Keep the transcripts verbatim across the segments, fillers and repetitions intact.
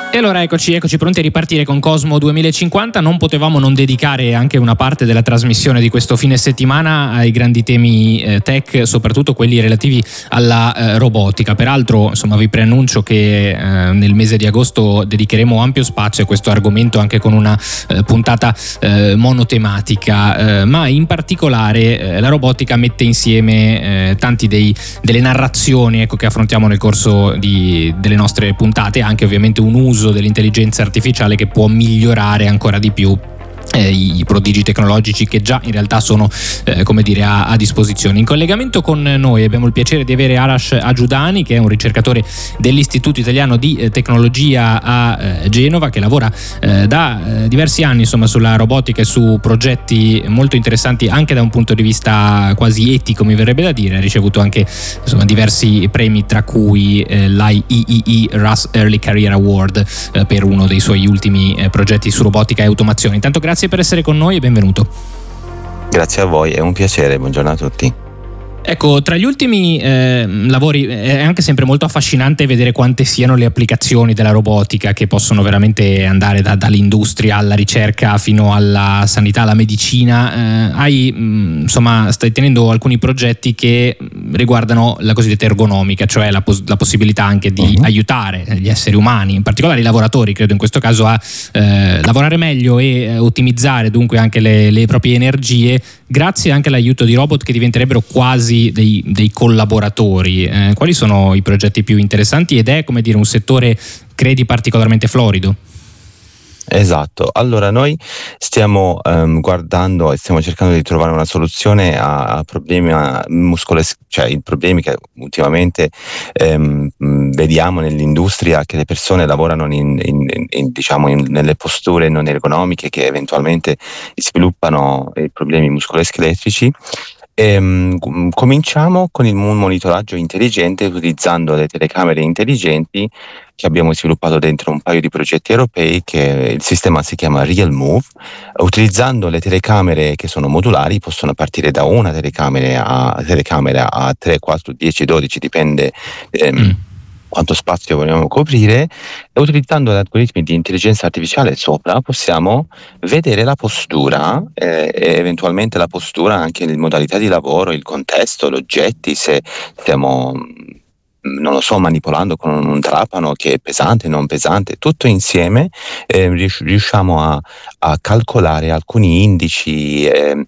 E allora eccoci, eccoci pronti a ripartire con Cosmo duemilacinquanta. Non potevamo non dedicare anche una parte della trasmissione di questo fine settimana ai grandi temi eh, tech, soprattutto quelli relativi alla eh, robotica. Peraltro, insomma, vi preannuncio che eh, nel mese di agosto dedicheremo ampio spazio a questo argomento, anche con una eh, puntata eh, monotematica, eh, ma in particolare eh, la robotica mette insieme eh, tanti dei, delle narrazioni, ecco, che affrontiamo nel corso di, delle nostre puntate, anche ovviamente un uso dell'intelligenza artificiale che può migliorare ancora di più Eh, i prodigi tecnologici che già in realtà sono eh, come dire a, a disposizione. In collegamento con noi abbiamo il piacere di avere Arash Aggiudani, che è un ricercatore dell'Istituto Italiano di eh, Tecnologia a eh, Genova, che lavora eh, da eh, diversi anni insomma sulla robotica e su progetti molto interessanti anche da un punto di vista quasi etico, mi verrebbe da dire. Ha ricevuto anche insomma diversi premi, tra cui eh, l'I E E E Russ Early Career Award eh, per uno dei suoi ultimi eh, progetti su robotica e automazione. Intanto grazie per essere con noi e benvenuto. Grazie a voi, è un piacere, buongiorno a tutti. Ecco, tra gli ultimi eh, lavori è anche sempre molto affascinante vedere quante siano le applicazioni della robotica, che possono veramente andare da, dall'industria alla ricerca fino alla sanità, alla medicina. Eh, hai, mh, insomma, stai tenendo alcuni progetti che riguardano la cosiddetta ergonomica, cioè la, pos- la possibilità anche di uh-huh. aiutare gli esseri umani, in particolare i lavoratori, credo in questo caso, a eh, lavorare meglio e eh, ottimizzare dunque anche le, le proprie energie, grazie anche all'aiuto di robot che diventerebbero quasi Dei, dei collaboratori. Eh, quali sono i progetti più interessanti ed è, come dire, un settore credi particolarmente florido? Esatto, allora noi stiamo um, guardando e stiamo cercando di trovare una soluzione a, a problemi muscolo, cioè i problemi che ultimamente um, vediamo nell'industria, che le persone lavorano in, in, in, diciamo in, nelle posture non ergonomiche, che eventualmente sviluppano i problemi muscoloscheletrici. Ehm, cominciamo con il monitoraggio intelligente utilizzando le telecamere intelligenti che abbiamo sviluppato dentro un paio di progetti europei, che il sistema si chiama RealMove. Utilizzando le telecamere che sono modulari, possono partire da una telecamera a telecamera a tre, quattro, dieci, dodici, dipende ehm, mm. quanto spazio vogliamo coprire, e utilizzando gli algoritmi di intelligenza artificiale sopra possiamo vedere la postura eh, e eventualmente la postura anche in modalità di lavoro, il contesto, gli oggetti, se stiamo, non lo so, manipolando con un trapano che è pesante, non pesante, tutto insieme eh, riusciamo a, a calcolare alcuni indici eh,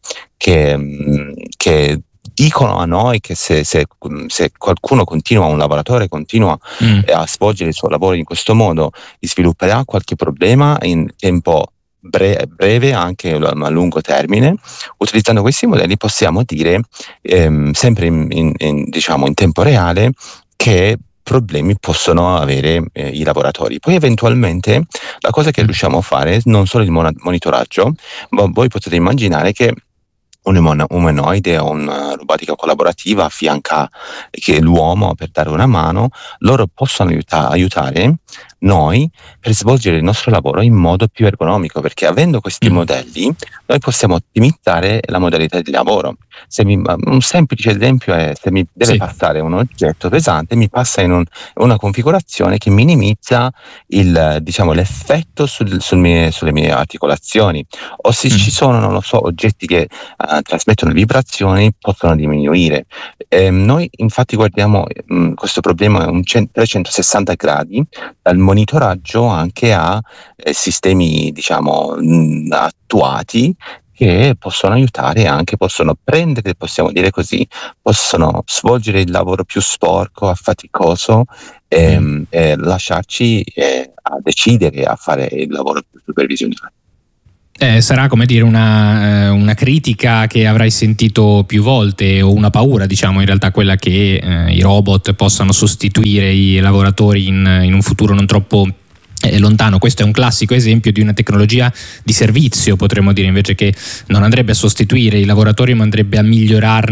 che, che dicono a noi che se, se, se qualcuno continua, un lavoratore continua mm. a svolgere il suo lavoro in questo modo, svilupperà qualche problema in tempo bre- breve, anche a lungo termine. Utilizzando questi modelli possiamo dire ehm, sempre in, in, in, diciamo in tempo reale che problemi possono avere eh, i lavoratori. Poi eventualmente la cosa che riusciamo a fare, non solo il mon- monitoraggio, ma voi potete immaginare che un umanoide o una robotica collaborativa affianca che l'uomo per dare una mano, loro possono aiuta- aiutare noi per svolgere il nostro lavoro in modo più ergonomico, perché avendo questi mm. modelli noi possiamo ottimizzare la modalità di lavoro. Se mi, un semplice esempio è: se mi deve sì. passare un oggetto pesante, mi passa in un, una configurazione che minimizza il, diciamo, l'effetto sul, sul mie, sulle mie articolazioni, o se mm. ci sono, non lo so, oggetti che uh, trasmettono vibrazioni, possono diminuire. Eh, noi infatti guardiamo mh, questo problema un trecentosessanta gradi, dal monitoraggio anche a eh, sistemi, diciamo, mh, attuati, che possono aiutare, anche possono prendere, possiamo dire così, possono svolgere il lavoro più sporco, affaticoso, e, mm. e lasciarci eh, a decidere, a fare il lavoro più supervisionato. Eh, sarà, come dire, una, una critica che avrai sentito più volte, o una paura, diciamo, in realtà, quella che eh, i robot possano sostituire i lavoratori in, in un futuro non troppo eh, lontano. Questo è un classico esempio di una tecnologia di servizio, potremmo dire, invece, che non andrebbe a sostituire i lavoratori ma andrebbe a migliorarne